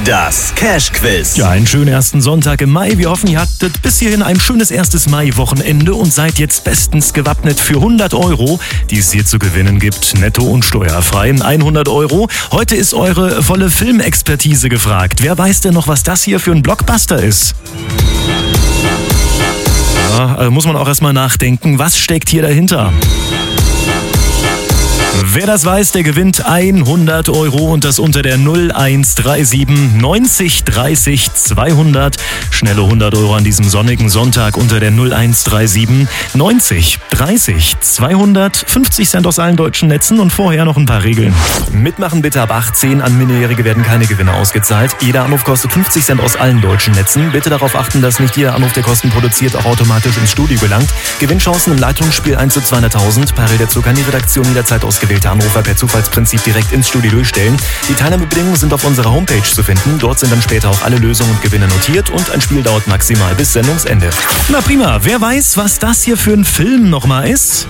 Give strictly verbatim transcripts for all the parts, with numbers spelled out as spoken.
Das Cash-Quiz. Ja, einen schönen ersten Sonntag im Mai. Wir hoffen, ihr hattet bis hierhin ein schönes erstes Mai-Wochenende und seid jetzt bestens gewappnet für hundert Euro, die es hier zu gewinnen gibt. Netto und steuerfrei. hundert Euro. Heute ist eure volle Filmexpertise gefragt. Wer weiß denn noch, was das hier für ein Blockbuster ist? Ja, also muss man auch erstmal nachdenken. Was steckt hier dahinter? Wer das weiß, der gewinnt hundert Euro und das unter der null eins drei sieben neunzig dreißig zweihundert. Schnelle hundert Euro an diesem sonnigen Sonntag unter der null eins drei sieben neunzig dreißig zweihundert. fünfzig Cent aus allen deutschen Netzen und vorher noch ein paar Regeln. Mitmachen bitte ab achtzehn. An Minderjährige werden keine Gewinne ausgezahlt. Jeder Anruf kostet fünfzig Cent aus allen deutschen Netzen. Bitte darauf achten, dass nicht jeder Anruf, der Kosten produziert, auch automatisch ins Studio gelangt. Gewinnchancen im Leitungsspiel eins zu zweihunderttausend. Parallel dazu kann die Redaktion jederzeit ausgewählte Anrufer per Zufallsprinzip direkt ins Studio durchstellen. Die Teilnahmebedingungen sind auf unserer Homepage zu finden. Dort sind dann später auch alle Lösungen und Gewinne notiert und ein Spiel dauert maximal bis Sendungsende. Na prima, wer weiß, was das hier für ein Film nochmal ist?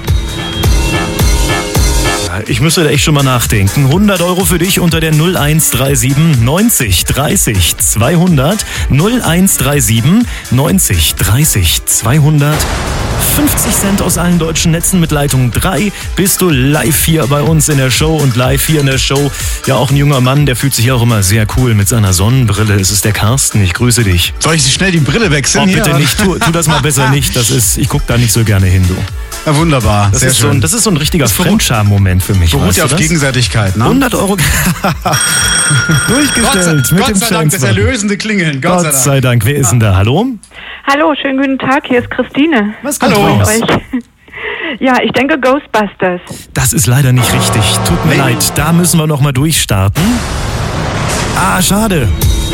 Ich müsste da echt schon mal nachdenken. hundert Euro für dich unter der null eins drei sieben neunzig dreißig zweihundert. null eins drei sieben neunzig dreißig zweihundert. fünfzig Cent aus allen deutschen Netzen mit Leitung drei. Bist du live hier bei uns in der Show und live hier in der Show. Ja, auch ein junger Mann, der fühlt sich auch immer sehr cool mit seiner Sonnenbrille. Es ist der Carsten, ich grüße dich. Soll ich schnell die Brille wechseln? Oh, bitte nicht, tu, tu das mal besser nicht. Das ist, ich guck da nicht so gerne hin, du. Ja, wunderbar, das sehr ist schön. So ein, das ist so ein richtiger Fremdscham-Moment für mich. Beruht ja auf das? Gegenseitigkeit, ne? hundert Euro durchgestellt Gott, mit Gott dem sei Dank, das erlösende Klingeln. Gott, Gott sei Dank. sei Dank. Wer ist denn da? Hallo? Hallo, schönen guten Tag, hier ist Christine. Was kommt Hallo. raus? Euch. Ja, ich denke Ghostbusters. Das ist leider nicht richtig. Tut mir Nee. leid. Da müssen wir noch mal durchstarten. Ah, schade.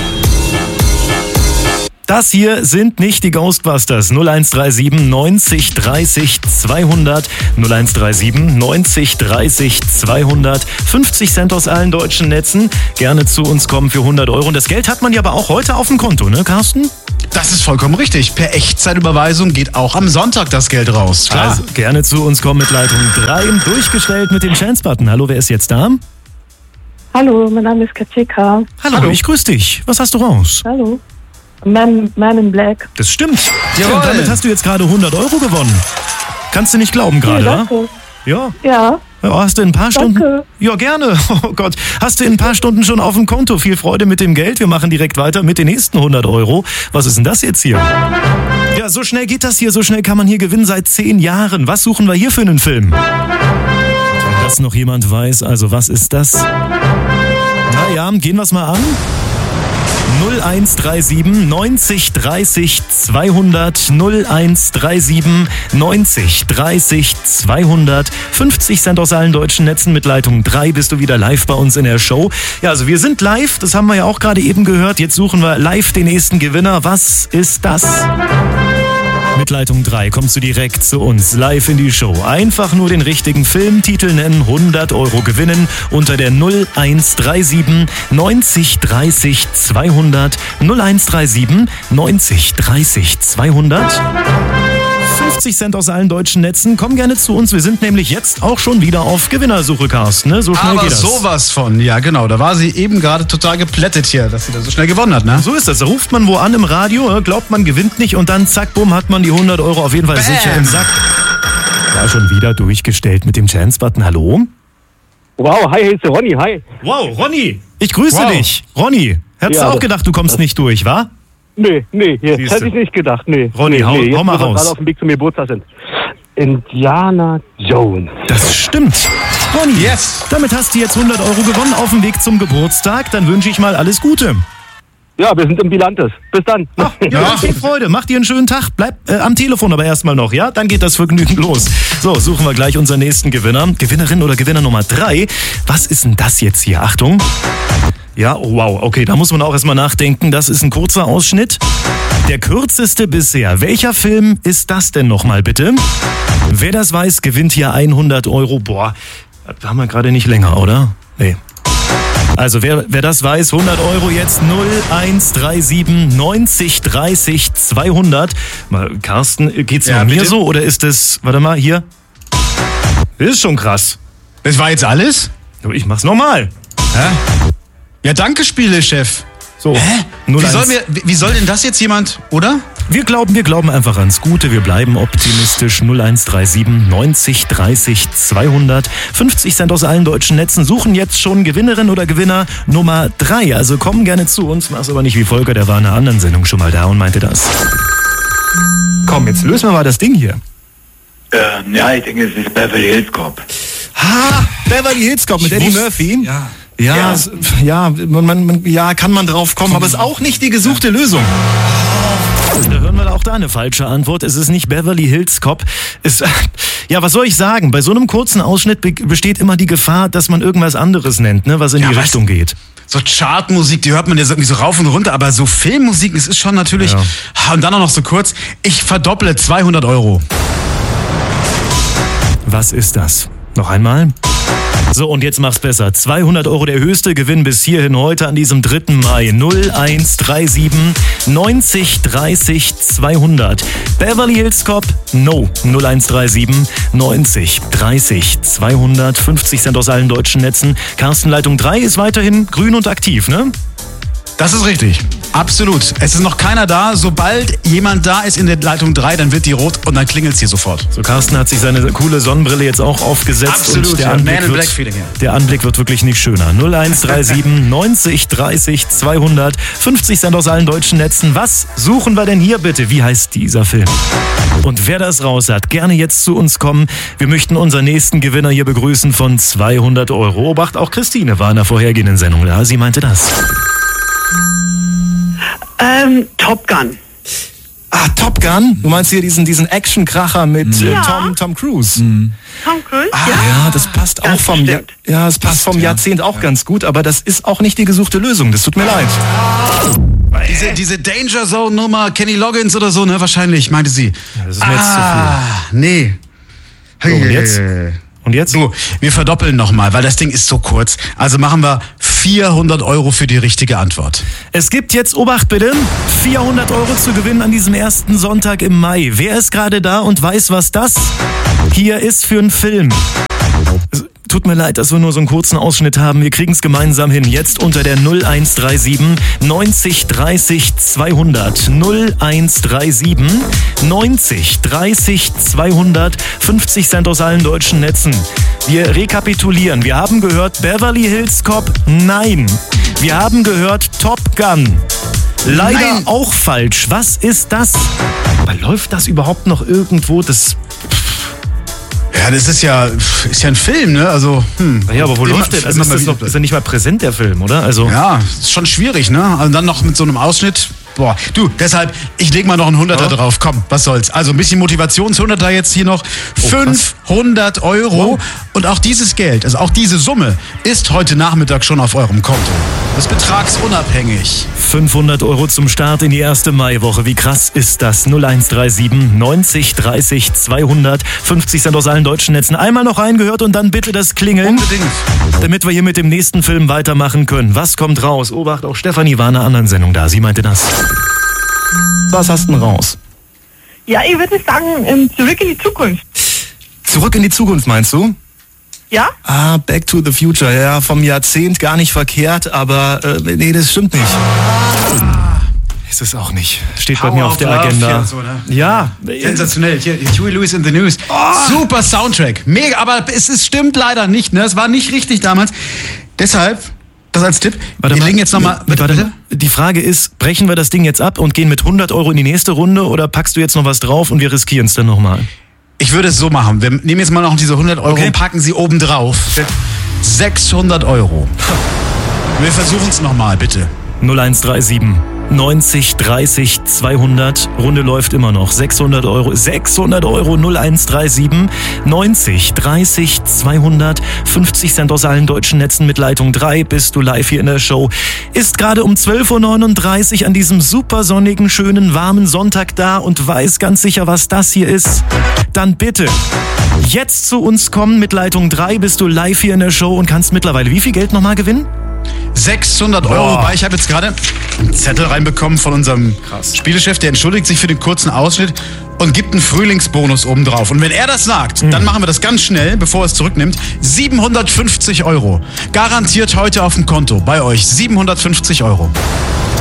Das hier sind nicht die Ghostbusters. null eins drei sieben neunzig dreißig zweihundert. null eins drei sieben neunzig dreißig zweihundert. fünfzig Cent aus allen deutschen Netzen. Gerne zu uns kommen für hundert Euro. Und das Geld hat man ja aber auch heute auf dem Konto, ne, Carsten? Das ist vollkommen richtig. Per Echtzeitüberweisung geht auch am Sonntag das Geld raus. Klar. Also gerne zu uns kommen mit Leitung drei. Durchgestellt mit dem Chance-Button. Hallo, wer ist jetzt da? Hallo, mein Name ist Katika. Hallo, Hallo. ich grüße dich. Was hast du raus? Hallo. Man, Man in Black. Das stimmt. Ja, Jawohl. und damit hast du jetzt gerade hundert Euro gewonnen. Kannst du nicht glauben gerade, Ja, wa? danke. Ja. Ja, Ja, hast du in ein paar Stunden... Danke. Ja, gerne. Oh Gott. Hast du in ein paar Stunden schon auf dem Konto. Viel Freude mit dem Geld. Wir machen direkt weiter mit den nächsten hundert Euro. Was ist denn das jetzt hier? Ja, so schnell geht das hier. So schnell kann man hier gewinnen seit zehn Jahren. Was suchen wir hier für einen Film? Wenn das noch jemand weiß, also was ist das? Na ja, gehen wir es mal an. null eins drei sieben neunzig dreißig zweihundert. null eins drei sieben neunzig dreißig zweihundert. fünfzig Cent aus allen deutschen Netzen mit Leitung drei. Bist du wieder live bei uns in der Show. Ja, also wir sind live. Das haben wir ja auch gerade eben gehört. Jetzt suchen wir live den nächsten Gewinner. Was ist das? Mit Leitung drei kommst du direkt zu uns live in die Show. Einfach nur den richtigen Filmtitel nennen, hundert Euro gewinnen unter der null eins drei sieben neunzig dreißig zweihundert. null eins drei sieben neunzig dreißig zweihundert. fünfzig Cent aus allen deutschen Netzen. Komm gerne zu uns. Wir sind nämlich jetzt auch schon wieder auf Gewinnersuche, Carsten. Ne? So schnell Aber geht das. sowas von. Ja, genau. Da war sie eben gerade total geplättet hier, dass sie da so schnell gewonnen hat, ne? So ist das. Da ruft man wo an im Radio, glaubt man gewinnt nicht und dann zack, bumm, hat man die hundert Euro auf jeden Fall Bam. sicher im Sack. War schon wieder durchgestellt mit dem Chance-Button. Hallo? Wow, hi, hier ist der Ronny, hi. Wow, Ronny. Ich grüße Wow. dich. Ronny, hättest Ja, du auch das- gedacht, du kommst nicht durch, wa? Nee, nee, jetzt Siehste. hätte ich nicht gedacht, nee. Ronny, nee, hau- nee, jetzt, hau mal wo wir raus. gerade auf dem Weg zum Geburtstag sind. Indiana Jones. Das stimmt. Ronny, Yes. damit hast du jetzt hundert Euro gewonnen auf dem Weg zum Geburtstag. Dann wünsche ich mal alles Gute. Ja, wir sind im Bilantes. Bis dann. Ach, ja, Ja. viel Freude. Mach dir einen schönen Tag. Bleib äh, am Telefon aber erstmal noch, ja? Dann geht das Vergnügen los. So, suchen wir gleich unseren nächsten Gewinner. Gewinnerin oder Gewinner Nummer drei. Was ist denn das jetzt hier? Achtung. Ja, oh, wow. Okay, da muss man auch erstmal nachdenken. Das ist ein kurzer Ausschnitt. Der kürzeste bisher. Welcher Film ist das denn nochmal, bitte? Wer das weiß, gewinnt hier hundert Euro. Boah, das haben wir gerade nicht länger, oder? Nee. Also wer, wer das weiß, hundert Euro jetzt null eins drei sieben neunzig dreißig zweihundert. Mal, Carsten, geht's Ja, nur mir bitte? so oder ist das, warte mal, hier? Das ist schon krass. Das war jetzt alles? Ich mach's nochmal. Hä? Ja, danke, Spielechef. So, Hä? Wie null eins. soll, mir, wie soll denn das jetzt jemand, oder? Wir glauben, wir glauben einfach ans Gute. Wir bleiben optimistisch. null eins drei sieben neunzig dreißig zweihundert. fünfzig Cent aus allen deutschen Netzen. Suchen jetzt schon Gewinnerin oder Gewinner Nummer drei. Also kommen gerne zu uns. Mach's aber nicht wie Volker, der war in einer anderen Sendung schon mal da und meinte das. Komm, jetzt lösen wir mal das Ding hier. Ähm, ja, ich denke, es ist Beverly Hills Cop. Ha! Beverly Hills Cop mit Eddie Murphy. Ja. Ja, Ja. s- ja, man, man, man, ja, kann man drauf kommen, aber ist auch nicht die gesuchte Lösung. Da hören wir auch da eine falsche Antwort. Es ist nicht Beverly Hills Cop. Es, ja, was soll ich sagen? Bei so einem kurzen Ausschnitt be- besteht immer die Gefahr, dass man irgendwas anderes nennt, ne, was in Ja, die was? Richtung geht. So Chartmusik, die hört man ja so irgendwie so rauf und runter, aber so Filmmusik, es ist schon natürlich... Ja. Und dann auch noch so kurz, ich verdopple zweihundert Euro. Was ist das? Noch einmal? So, und jetzt mach's besser. zweihundert Euro der höchste Gewinn bis hierhin heute an diesem dritten Mai. null eins drei sieben neunzig dreißig zweihundert. Beverly Hills Cop? No. null eins drei sieben neunzig dreißig zweihundert. fünfzig Cent aus allen deutschen Netzen. Carsten, Leitung drei ist weiterhin grün und aktiv, ne? Das ist richtig. Absolut. Es ist noch keiner da. Sobald jemand da ist in der Leitung drei, dann wird die rot und dann klingelt's hier sofort. So, Carsten hat sich seine coole Sonnenbrille jetzt auch aufgesetzt. Absolut, und der ja. Anblick Man in wird, Black Feeling, ja. Der Anblick wird wirklich nicht schöner. null eins drei sieben neunzig dreißig zweihundert. fünfzig Cent aus allen deutschen Netzen. Was suchen wir denn hier bitte? Wie heißt dieser Film? Und wer das raus hat, gerne jetzt zu uns kommen. Wir möchten unseren nächsten Gewinner hier begrüßen von zweihundert Euro. Obacht, auch Christine war in der vorhergehenden Sendung da. Sie meinte das. Ähm, Top Gun. Ah, Top Gun? Du meinst hier diesen, diesen Action-Kracher mit äh, Ja. Tom, Tom Cruise? Tom Cruise? Ah, ja. ja, das passt auch Das vom Jahr, stimmt. ja, es passt vom Jahrzehnt auch ganz gut, aber das ist auch nicht die gesuchte Lösung. Das tut mir leid. Diese, diese Danger Zone Nummer, Kenny Loggins oder so, ne? Wahrscheinlich, meinte sie. Das ist mir jetzt zu Ah, nee. viel. So, und jetzt? Und jetzt? So, wir verdoppeln nochmal, weil das Ding ist so kurz. Also machen wir vierhundert Euro für die richtige Antwort. Es gibt jetzt, Obacht bitte, vierhundert Euro zu gewinnen an diesem ersten Sonntag im Mai. Wer ist gerade da und weiß, was das hier ist für ein Film? Es Tut mir leid, dass wir nur so einen kurzen Ausschnitt haben. Wir kriegen es gemeinsam hin. Jetzt unter der null eins drei sieben neunzig dreißig zweihundert. null eins drei sieben neunzig dreißig zweihundert. fünfzig Cent aus allen deutschen Netzen. Wir rekapitulieren. Wir haben gehört Beverly Hills Cop? Nein. Wir haben gehört Top Gun. Leider Nein. auch falsch. Was ist das? Aber läuft das überhaupt noch irgendwo? Das Ja, das ist ja, ist ja ein Film, ne? Also, hm. Ja, aber wo Immer- läuft der? Also immer ist, mal das wieder. noch, ist ja nicht mal präsent, der Film, oder? Also Ja, ist schon schwierig, ne? Und dann noch mit so einem Ausschnitt. Boah, du, deshalb, ich leg mal noch einen Hunderter Ja. drauf. Komm, was soll's. Also ein bisschen Motivationshunderter jetzt hier noch. fünfhundert Euro. Und auch dieses Geld, also auch diese Summe, ist heute Nachmittag schon auf eurem Konto. Das betragsunabhängig. fünfhundert Euro zum Start in die erste Maiwoche. Wie krass ist das? null eins drei sieben neunzig dreißig zweihundert. fünfzig Cent aus allen deutschen Netzen. Einmal noch reingehört und dann bitte das Klingeln. Unbedingt. Damit wir hier mit dem nächsten Film weitermachen können. Was kommt raus? Obacht, auch Stefanie war in einer anderen Sendung da. Sie meinte das. Was hast du denn raus? Ja, ich würde sagen, ähm, zurück in die Zukunft. Zurück in die Zukunft, meinst du? Ja? Ah, Back to the Future. Ja, vom Jahrzehnt gar nicht verkehrt, aber äh, nee, das stimmt nicht. Ist es auch nicht. Steht bei Power mir auf of der Love Agenda. hier und so, ne? Ja. Sensationell. Hier, Huey Lewis in the News. Super Soundtrack. Mega, aber es ist, stimmt leider nicht, ne? Es war nicht richtig damals. Deshalb, das als Tipp. Warte wir mal, legen jetzt nochmal. warte, warte. Die Frage ist, brechen wir das Ding jetzt ab und gehen mit hundert Euro in die nächste Runde oder packst du jetzt noch was drauf und wir riskieren es dann nochmal? Ich würde es so machen. Wir nehmen jetzt mal noch diese hundert Euro Okay. und packen sie oben drauf. sechshundert Euro. Wir versuchen es nochmal, bitte. null eins drei sieben neunzig dreißig zweihundert. Runde läuft immer noch. sechshundert Euro. sechshundert Euro. null eins drei sieben neunzig dreißig zweihundert. fünfzig Cent aus allen deutschen Netzen mit Leitung drei. Bist du live hier in der Show. Ist gerade um zwölf Uhr neununddreißig an diesem super sonnigen, schönen, warmen Sonntag da und weiß ganz sicher, was das hier ist. Dann bitte jetzt zu uns kommen mit Leitung drei. Bist du live hier in der Show und kannst mittlerweile wie viel Geld nochmal gewinnen? sechshundert Euro. Wobei ich habe jetzt gerade einen Zettel reinbekommen von unserem Krass. Spielechef, der entschuldigt sich für den kurzen Ausschnitt und gibt einen Frühlingsbonus oben drauf. Und wenn er das sagt, dann machen wir das ganz schnell, bevor er es zurücknimmt. siebenhundertfünfzig Euro. Garantiert heute auf dem Konto bei euch. siebenhundertfünfzig Euro.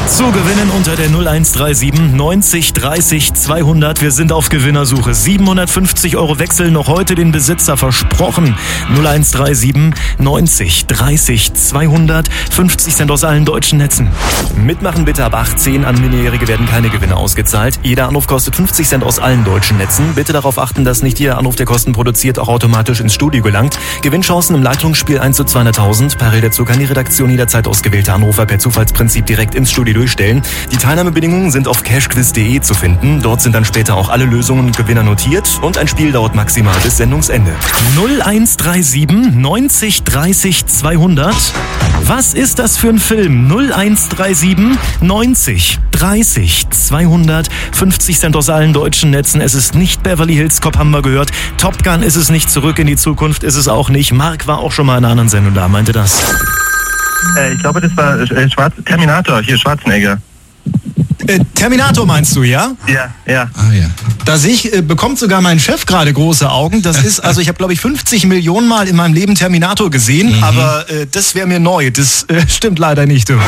Zu gewinnen unter der null eins drei sieben neunzig dreißig zweihundert. Wir sind auf Gewinnersuche. siebenhundertfünfzig Euro wechseln noch heute den Besitzer versprochen. null eins drei sieben neunzig dreißig zweihundert. fünfzig Cent aus allen deutschen Netzen. Mitmachen bitte ab achtzehn. An Minderjährige werden keine Gewinne ausgezahlt. Jeder Anruf kostet fünfzig Cent aus allen deutschen Netzen. Bitte darauf achten, dass nicht jeder Anruf, der Kosten produziert, auch automatisch ins Studio gelangt. Gewinnchancen im Leitungsspiel eins zu zweihunderttausend. Parallel dazu kann die Redaktion jederzeit ausgewählte Anrufer per Zufallsprinzip direkt ins Studio durchstellen. Die Teilnahmebedingungen sind auf cashquiz punkt de zu finden. Dort sind dann später auch alle Lösungen und Gewinner notiert und ein Spiel dauert maximal bis Sendungsende. null eins drei sieben neunzig dreißig zweihundert. Was ist das für ein Film? null eins drei sieben neunzig dreißig zweihundert. fünfzig Cent aus allen deutschen Netzen. Es ist nicht Beverly Hills Cop, haben wir gehört. Top Gun ist es nicht. Zurück in die Zukunft ist es auch nicht. Marc war auch schon mal in einer anderen Sendung da, meinte das. Äh, ich glaube, das war äh, Schwarz Terminator, hier Schwarzenegger. Äh, Terminator meinst du, ja? Ja, ja. Ah ja. Da sehe ich, äh, bekommt sogar mein Chef gerade große Augen. Das ist, also ich habe glaube ich fünfzig Millionen Mal in meinem Leben Terminator gesehen, mhm. aber äh, das wäre mir neu. Das äh, stimmt leider nicht. Du.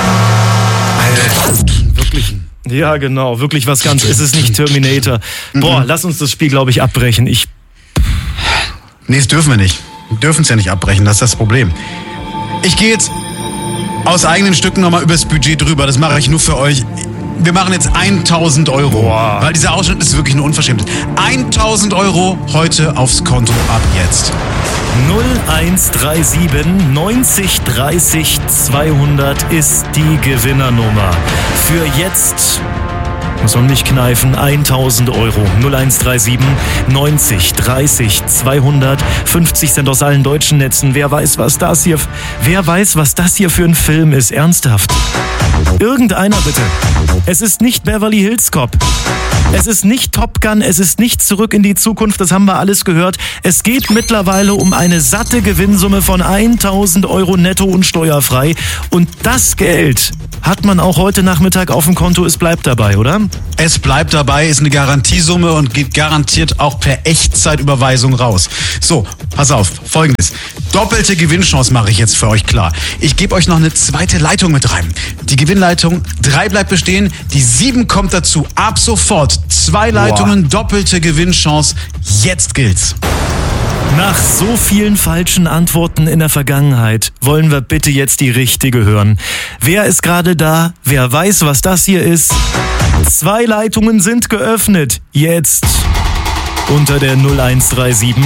Alter, wirklich. Ja, genau, wirklich was ganz. Es ist nicht Terminator. Boah, mhm. lass uns das Spiel, glaube ich, abbrechen. Ich. Nee, das dürfen wir nicht. Wir dürfen es ja nicht abbrechen, das ist das Problem. Ich gehe jetzt aus eigenen Stücken nochmal übers Budget drüber. Das mache ich nur für euch. Wir machen jetzt tausend Euro, Boah. weil dieser Ausschnitt ist wirklich eine Unverschämtheit. tausend Euro heute aufs Konto ab jetzt. null eins drei sieben neunzig dreißig zweihundert ist die Gewinnernummer. Für jetzt, muss man nicht kneifen, tausend Euro. null eins drei sieben neunzig dreißig zweihundert. fünfzig Cent aus allen deutschen Netzen. Wer weiß, was das hier, wer weiß, was das hier für ein Film ist? Ernsthaft. Irgendeiner bitte. Es ist nicht Beverly Hills Cop. Es ist nicht Top Gun, es ist nicht Zurück in die Zukunft, das haben wir alles gehört. Es geht mittlerweile um eine satte Gewinnsumme von tausend Euro netto und steuerfrei. Und das Geld hat man auch heute Nachmittag auf dem Konto, es bleibt dabei, oder? Es bleibt dabei, ist eine Garantiesumme und geht garantiert auch per Echtzeitüberweisung raus. So, pass auf, Folgendes. Doppelte Gewinnchance mache ich jetzt für euch klar. Ich gebe euch noch eine zweite Leitung mit rein. Die Gewinnleitung drei bleibt bestehen, die sieben kommt dazu. Ab sofort zwei Leitungen, Boah. Doppelte Gewinnchance. Jetzt gilt's. Nach so vielen falschen Antworten in der Vergangenheit wollen wir bitte jetzt die richtige hören. Wer ist gerade da? Wer weiß, was das hier ist? Zwei Leitungen sind geöffnet. Jetzt unter der null eins drei sieben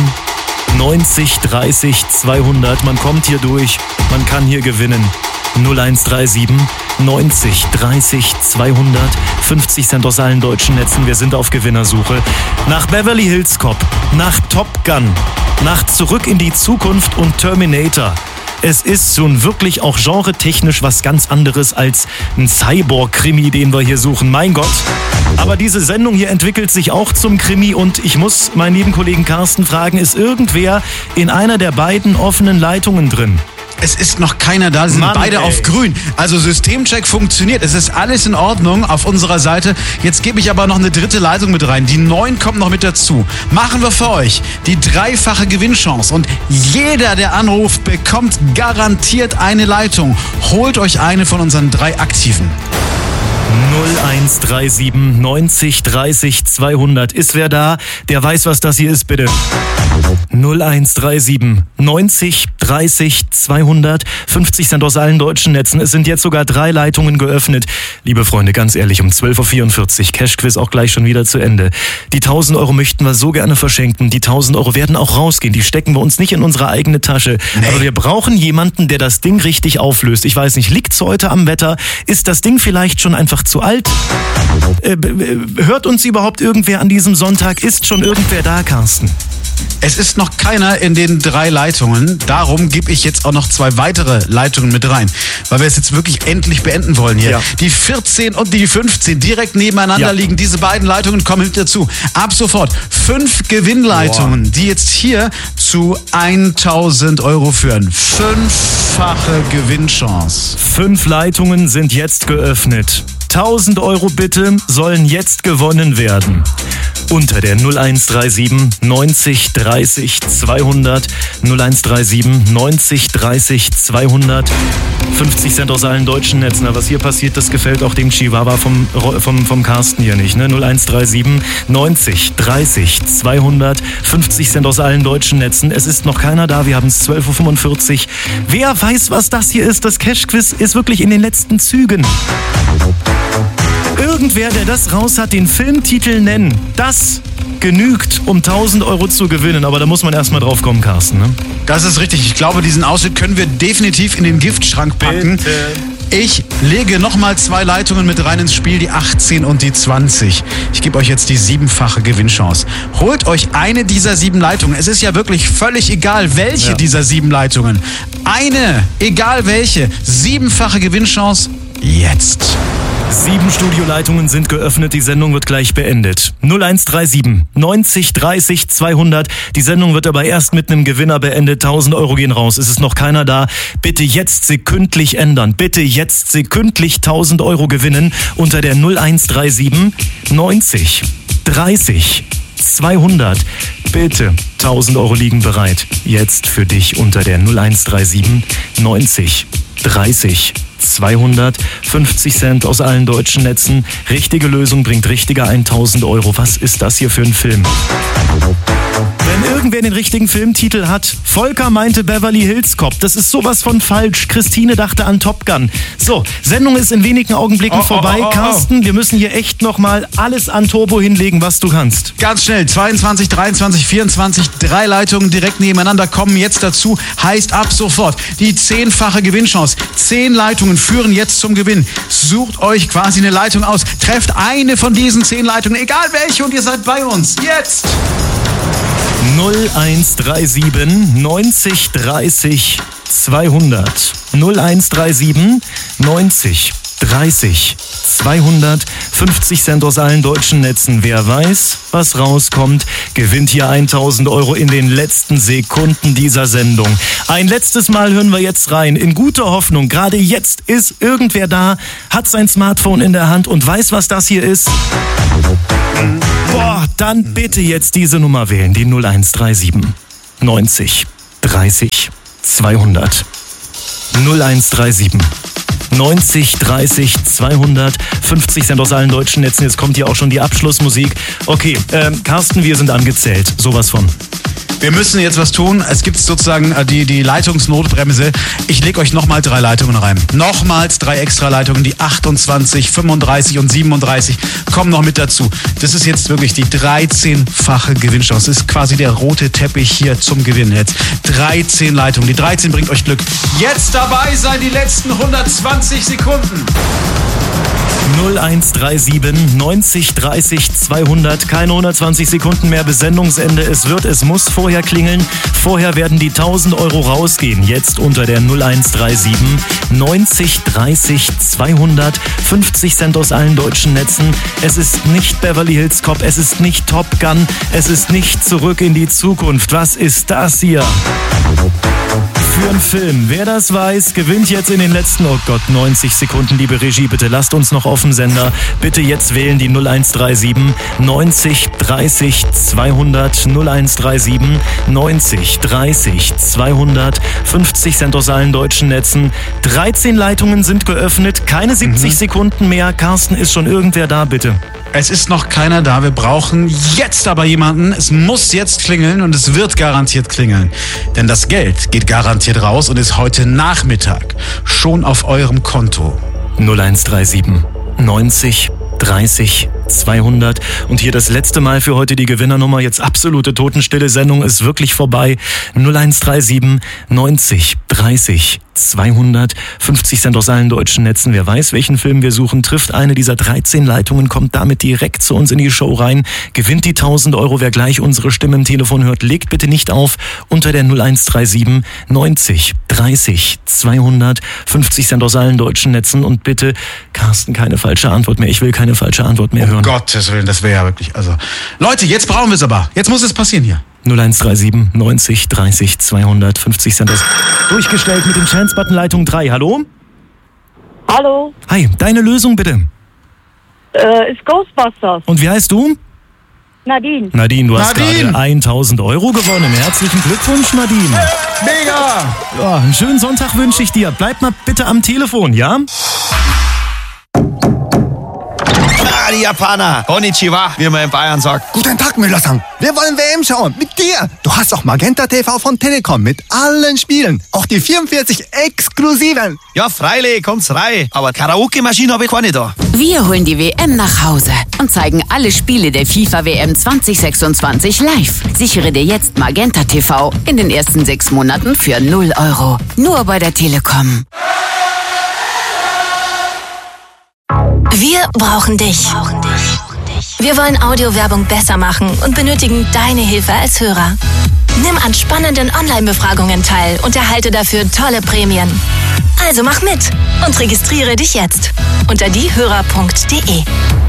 neunzig dreißig zweihundert. Man kommt hier durch, man kann hier gewinnen. null eins drei sieben neunzig dreißig zweihundert. fünfzig Cent aus allen deutschen Netzen. Wir sind auf Gewinnersuche. Nach Beverly Hills Cop, nach Top Gun, nach Zurück in die Zukunft und Terminator. Es ist schon wirklich auch genretechnisch was ganz anderes als ein Cyborg-Krimi, den wir hier suchen. Mein Gott. Aber diese Sendung hier entwickelt sich auch zum Krimi und ich muss meinen lieben Kollegen Carsten fragen, ist irgendwer in einer der beiden offenen Leitungen drin? Es ist noch keiner da, sie sind Mann, beide ey. auf grün. Also Systemcheck funktioniert, es ist alles in Ordnung auf unserer Seite. Jetzt gebe ich aber noch eine dritte Leitung mit rein. Die neun kommt noch mit dazu. Machen wir für euch die dreifache Gewinnchance und jeder, der anruft, bekommt garantiert eine Leitung. Holt euch eine von unseren drei Aktiven. null eins drei sieben neunzig dreißig zweihundert. Ist wer da? Der weiß, was das hier ist, bitte. null eins drei sieben neunzig dreißig zweihundert. fünfzig Cent aus allen deutschen Netzen. Es sind jetzt sogar drei Leitungen geöffnet. Liebe Freunde, ganz ehrlich, um zwölf Uhr vierundvierzig. Cashquiz auch gleich schon wieder zu Ende. Die tausend Euro möchten wir so gerne verschenken. Die tausend Euro werden auch rausgehen. Die stecken wir uns nicht in unsere eigene Tasche. Nee. Aber wir brauchen jemanden, der das Ding richtig auflöst. Ich weiß nicht, liegt's heute am Wetter? Ist das Ding vielleicht schon einfach zu alt? Äh, hört uns überhaupt irgendwer an diesem Sonntag? Ist schon irgendwer da, Carsten? Es ist noch keiner in den drei Leitungen. Darum gebe ich jetzt auch noch zwei weitere Leitungen mit rein. Weil wir es jetzt wirklich endlich beenden wollen hier. Ja. Die vierzehn und die fünfzehn direkt nebeneinander ja. liegen. Diese beiden Leitungen kommen mit dazu. Ab sofort fünf Gewinnleitungen, Boah. die jetzt hier zu tausend Euro führen. Fünffache Gewinnchance. Fünf Leitungen sind jetzt geöffnet. tausend Euro bitte sollen jetzt gewonnen werden. unter der null eins drei sieben neunzig dreißig zweihundert, null eins drei sieben neunzig dreißig zweihundert. fünfzig Cent aus allen deutschen Netzen. Na, was hier passiert, das gefällt auch dem Chihuahua vom, vom, vom Carsten hier nicht. Ne? null eins drei sieben neunzig dreißig zweihundert. fünfzig Cent aus allen deutschen Netzen. Es ist noch keiner da. Wir haben es zwölf Uhr fünfundvierzig. Wer weiß, was das hier ist? Das Cash-Quiz ist wirklich in den letzten Zügen. Irgendwer, der das raus hat, den Filmtitel nennen. Das genügt, um tausend Euro zu gewinnen. Aber da muss man erstmal drauf kommen, Carsten. Ne? Das ist richtig. Ich glaube, diesen Ausschnitt können wir definitiv in den Giftschrank packen. Bitte. Ich lege nochmal zwei Leitungen mit rein ins Spiel, die achtzehn und die zwanzig. Ich gebe euch jetzt die siebenfache Gewinnchance. Holt euch eine dieser sieben Leitungen. Es ist ja wirklich völlig egal, welche Ja. dieser sieben Leitungen. Eine, egal welche. Siebenfache Gewinnchance jetzt. Sieben Studioleitungen sind geöffnet, die Sendung wird gleich beendet. null eins drei sieben neunzig dreißig zweihundert. Die Sendung wird aber erst mit einem Gewinner beendet. tausend Euro gehen raus. Es ist noch keiner da. Bitte jetzt sekündlich ändern. Bitte jetzt sekündlich tausend Euro gewinnen unter der null eins drei sieben neunzig dreißig zweihundert. Bitte, tausend Euro liegen bereit. Jetzt für dich unter der null eins drei sieben neunzig dreißig zweihundert. fünfzig Cent aus allen deutschen Netzen. Richtige Lösung bringt richtiger tausend Euro. Was ist das hier für ein Film? Wenn irgendwer den richtigen Filmtitel hat, Volker meinte Beverly Hills Cop. Das ist sowas von falsch. Christine dachte an Top Gun. So, Sendung ist in wenigen Augenblicken Oh, oh, vorbei. oh, oh, oh. Carsten, wir müssen hier echt nochmal alles an Turbo hinlegen, was du kannst. Ganz schnell, zweiundzwanzig, dreiundzwanzig, vierundzwanzig, drei Leitungen direkt nebeneinander kommen jetzt dazu. Heißt ab sofort die zehnfache Gewinnchance. Zehn Leitungen führen jetzt zum Gewinn. Sucht euch quasi eine Leitung aus. Trefft eine von diesen zehn Leitungen, egal welche, und ihr seid bei uns. Jetzt! null eins drei sieben neunzig dreißig zweihundert. null eins drei sieben neunzig dreißig zweihundert. fünfzig Cent aus allen deutschen Netzen. Wer weiß, was rauskommt, gewinnt hier tausend Euro in den letzten Sekunden dieser Sendung. Ein letztes Mal hören wir jetzt rein. In guter Hoffnung, gerade jetzt ist irgendwer da, hat sein Smartphone in der Hand und weiß, was das hier ist. Boah, dann bitte jetzt diese Nummer wählen. Die null eins drei sieben neunzig dreißig zweihundert. null eins drei sieben neunzig dreißig zweihundert. fünfzig Cent aus allen deutschen Netzen. Jetzt kommt hier auch schon die Abschlussmusik. Okay, ähm, Carsten, wir sind angezählt. Sowas von. Wir müssen jetzt was tun. Es gibt sozusagen äh, die, die Leitungsnotbremse. Ich lege euch nochmal drei Leitungen rein. Nochmals drei extra Leitungen. Die achtundzwanzig, fünfunddreißig und siebenunddreißig kommen noch mit dazu. Das ist jetzt wirklich die dreizehnfache Gewinnchance. Das ist quasi der rote Teppich hier zum Gewinn jetzt. dreizehn Leitungen. Die dreizehn bringt euch Glück. Jetzt dabei sein, die letzten hundertzwanzig Sekunden. null eins drei sieben neunzig dreißig zweihundert. Keine hundertzwanzig Sekunden mehr bis Sendungsende. Es wird, es muss vorher klingeln. Vorher werden die tausend Euro rausgehen. Jetzt unter der null eins drei sieben neunzig dreißig zweihundert. fünfzig Cent aus allen deutschen Netzen. Es ist nicht Beverly Hills Cop. Es ist nicht Top Gun. Es ist nicht Zurück in die Zukunft. Was ist das hier? Für einen Film. Wer das weiß, gewinnt jetzt in den letzten, oh Gott, neunzig Sekunden. Liebe Regie, bitte lasst uns noch auf dem Sender. Bitte jetzt wählen die null eins drei sieben neunzig dreißig zweihundert. null eins drei sieben neunzig dreißig zweihundert. fünfzig Cent aus allen deutschen Netzen. dreizehn Leitungen sind geöffnet. Keine siebzig Mhm. Sekunden mehr. Carsten, ist schon irgendwer da, bitte? Es ist noch keiner da. Wir brauchen jetzt aber jemanden. Es muss jetzt klingeln und es wird garantiert klingeln. Denn das Geld geht garantiert raus und ist heute Nachmittag schon auf eurem Konto. null eins drei sieben neunzig dreißig zweihundert. Und hier das letzte Mal für heute die Gewinnernummer. Jetzt absolute Totenstille. Sendung ist wirklich vorbei. null eins drei sieben neunzig dreißig zweihundert. fünfzig Cent aus allen deutschen Netzen. Wer weiß, welchen Film wir suchen, trifft eine dieser dreizehn Leitungen, kommt damit direkt zu uns in die Show rein, gewinnt die tausend Euro. Wer gleich unsere Stimme im Telefon hört, legt bitte nicht auf unter der null eins drei sieben neunzig dreißig zweihundert. fünfzig Cent aus allen deutschen Netzen. Und bitte, Carsten, keine falsche Antwort mehr. Ich will keine falsche Antwort mehr hören. Um Gottes Willen, das wäre ja wirklich, also. Leute, jetzt brauchen wir es aber. Jetzt muss es passieren hier. null eins drei sieben neunzig dreißig zweihundert. fünfzig Cent aus. Durchgestellt mit dem Chance-Button Leitung drei. Hallo? Hallo, Hi, deine Lösung bitte. äh, ist Ghostbusters. Und wie heißt du? Nadine. Nadine, du hast Nadine. gerade tausend Euro gewonnen. Herzlichen Glückwunsch, Nadine. Mega! Ja, einen schönen Sonntag wünsche ich dir. Bleib mal bitte am Telefon, ja? Ah, die Japaner. Konnichiwa, wie man in Bayern sagt. Guten Tag, Müller-san. Wir wollen W M schauen. Mit dir. Du hast auch Magenta T V von Telekom mit allen Spielen. Auch die vierundvierzig exklusiven. Ja, freilich, kommt's rein. Aber Karaoke-Maschine habe ich keine da. Wir holen die W M nach Hause und zeigen alle Spiele der FIFA W M zwanzig sechsundzwanzig live. Sichere dir jetzt Magenta T V in den ersten sechs Monaten für null Euro. Nur bei der Telekom. Wir brauchen dich. Wir wollen Audiowerbung besser machen und benötigen deine Hilfe als Hörer. Nimm an spannenden Online-Befragungen teil und erhalte dafür tolle Prämien. Also mach mit und registriere dich jetzt unter diehörer punkt de.